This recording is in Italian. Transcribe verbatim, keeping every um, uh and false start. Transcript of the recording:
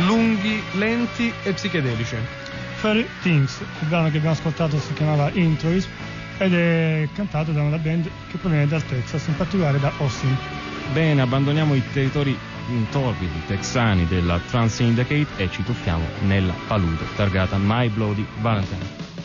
lunghi, lenti e psichedelici. Fairy Things, il brano che abbiamo ascoltato si chiamava Introism ed è cantato da una band che proviene dal Texas, in particolare da Austin. Bene, abbandoniamo i territori torbidi texani della Trans Syndicate e ci tuffiamo nella palude targata My Bloody Valentine.